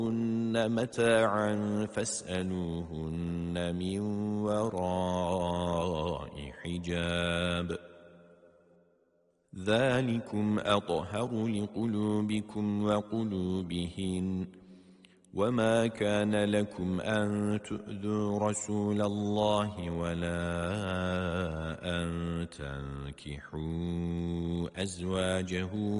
متاعا فاسألوهن من وراء حجاب ذلكم أطهر لقلوبكم وقلوبهن وما كان لكم أن تؤذوا رسول الله ولا أن تنكحوا أزواجه